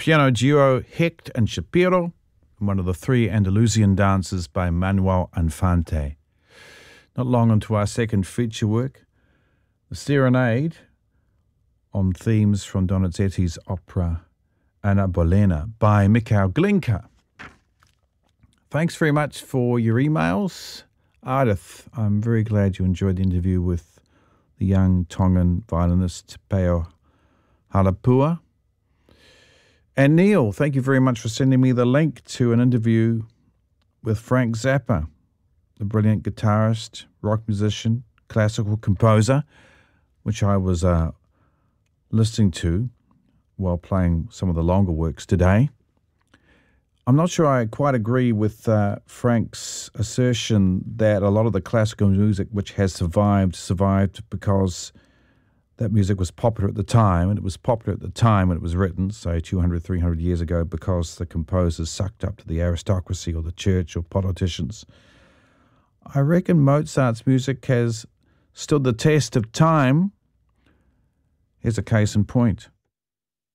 piano duo Hecht and Shapiro, and one of the three Andalusian dances by Manuel Infante. Not long into our second feature work, The Serenade, on themes from Donizetti's opera Anna Bolena by Mikhail Glinka. Thanks very much for your emails. Ardith, I'm very glad you enjoyed the interview with the young Tongan violinist Peo Halapua. And Neil, thank you very much for sending me the link to an interview with Frank Zappa, the brilliant guitarist, rock musician, classical composer, which I was listening to while playing some of the longer works today. I'm not sure I quite agree with Frank's assertion that a lot of the classical music which has survived because that music was popular at the time, and it was popular at the time when it was written, say 200, 300 years ago, because the composers sucked up to the aristocracy or the church or politicians. I reckon Mozart's music has stood the test of time. Here's a case in point.